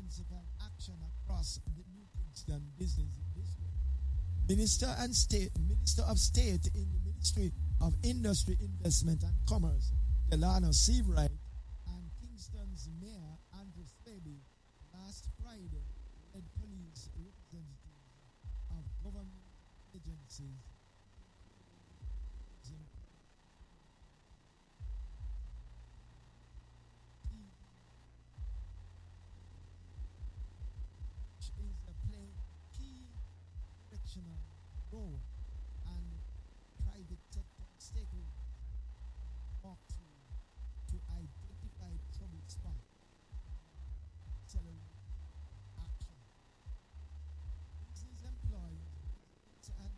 principal action across the New Kingston business district. Minister of State in the Ministry of Industry, Investment and Commerce, Delano Seabright, and Kingston's Mayor, Andrew Slaby, last Friday led police representatives of government agencies role and private sector stakeholders walk through to identify trouble spots, accelerate action. Business employers and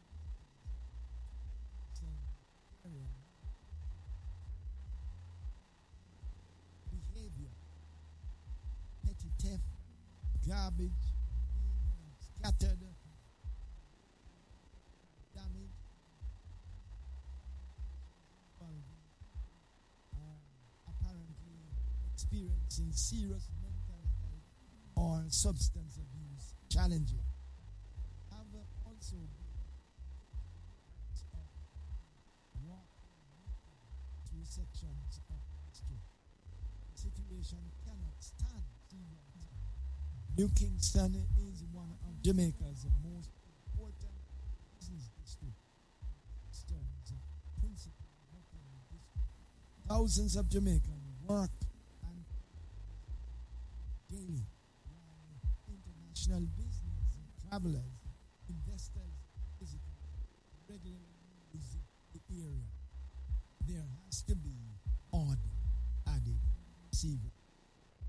area behavior, petty theft, garbage being scattered, damage, apparently experiencing serious mental health or substance abuse challenges. Have also walked through sections of history. The situation cannot stand. New Kingston is one of Jamaica's most important business districts. Principal working district. Thousands of Jamaicans work and daily, while international business travelers, investors, visitors regularly use the area. There has to be order added. See